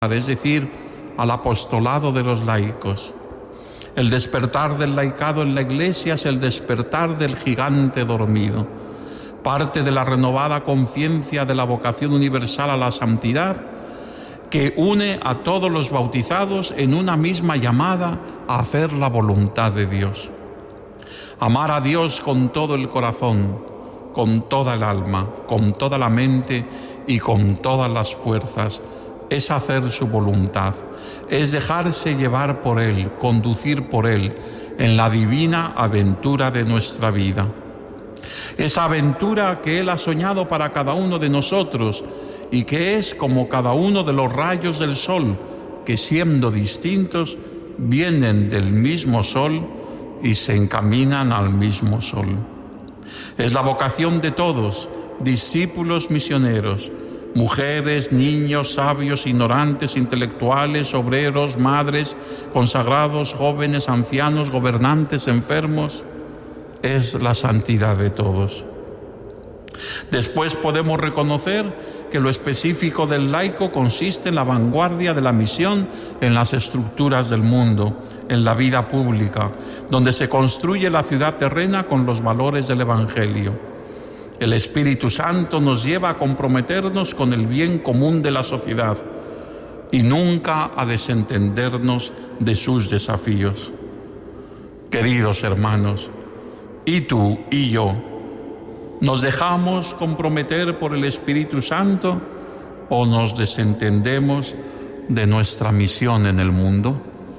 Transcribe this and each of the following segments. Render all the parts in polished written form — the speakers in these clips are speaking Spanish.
es decir, al apostolado de los laicos. El despertar del laicado en la Iglesia es el despertar del gigante dormido. Parte de la renovada conciencia de la vocación universal a la santidad que une a todos los bautizados en una misma llamada a hacer la voluntad de Dios. Amar a Dios con todo el corazón, con toda el alma, con toda la mente y con todas las fuerzas, es hacer su voluntad, es dejarse llevar por Él, conducir por Él en la divina aventura de nuestra vida. Esa aventura que Él ha soñado para cada uno de nosotros y que es como cada uno de los rayos del sol, que siendo distintos, vienen del mismo sol y se encaminan al mismo sol. Es la vocación de todos, discípulos misioneros, mujeres, niños, sabios, ignorantes, intelectuales, obreros, madres, consagrados, jóvenes, ancianos, gobernantes, enfermos. Es la santidad de todos. Después podemos reconocer que lo específico del laico consiste en la vanguardia de la misión en las estructuras del mundo, en la vida pública, donde se construye la ciudad terrena con los valores del Evangelio. El Espíritu Santo nos lleva a comprometernos con el bien común de la sociedad y nunca a desentendernos de sus desafíos. Queridos hermanos, y tú y yo, ¿nos dejamos comprometer por el Espíritu Santo o nos desentendemos de nuestra misión en el mundo?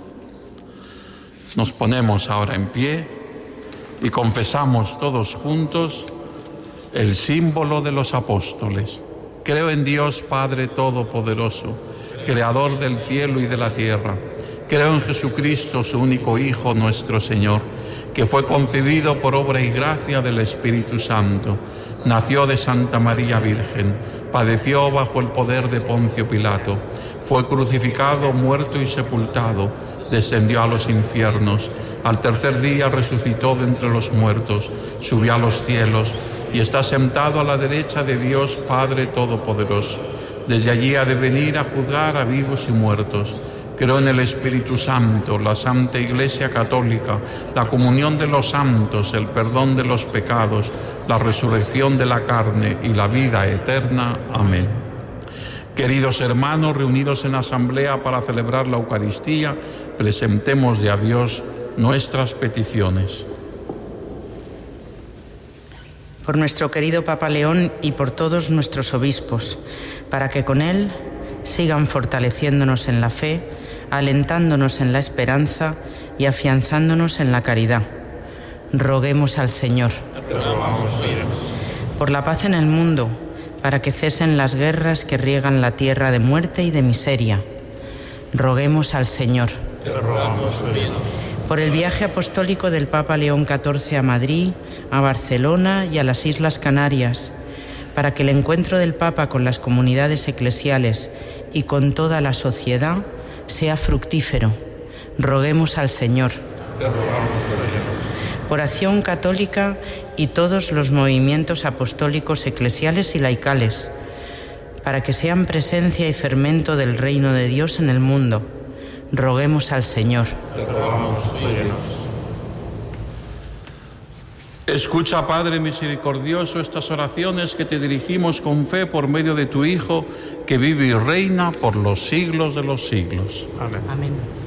Nos ponemos ahora en pie y confesamos todos juntos el símbolo de los apóstoles. Creo en Dios Padre Todopoderoso, Creador del cielo y de la tierra. Creo en Jesucristo, su único Hijo, nuestro Señor, que fue concebido por obra y gracia del Espíritu Santo. Nació de Santa María Virgen, padeció bajo el poder de Poncio Pilato, fue crucificado, muerto y sepultado, descendió a los infiernos, al tercer día resucitó de entre los muertos, subió a los cielos y está sentado a la derecha de Dios Padre Todopoderoso. Desde allí ha de venir a juzgar a vivos y muertos. Creo en el Espíritu Santo, la Santa Iglesia Católica, la comunión de los santos, el perdón de los pecados, la resurrección de la carne y la vida eterna. Amén. Queridos hermanos, reunidos en asamblea para celebrar la Eucaristía, presentemos a Dios nuestras peticiones. Por nuestro querido Papa León y por todos nuestros obispos, para que con él sigan fortaleciéndonos en la fe, alentándonos en la esperanza y afianzándonos en la caridad. Roguemos al Señor. Por la paz en el mundo, para que cesen las guerras que riegan la tierra de muerte y de miseria. Roguemos al Señor. Por el viaje apostólico del Papa León XIV a Madrid, a Barcelona y a las Islas Canarias, para que el encuentro del Papa con las comunidades eclesiales y con toda la sociedad sea fructífero. Roguemos al Señor. Por Acción Católica y todos los movimientos apostólicos eclesiales y laicales, para que sean presencia y fermento del reino de Dios en el mundo. Roguemos al Señor. Escucha, Padre misericordioso, estas oraciones que te dirigimos con fe por medio de tu Hijo, que vive y reina por los siglos de los siglos. Amén. Amén.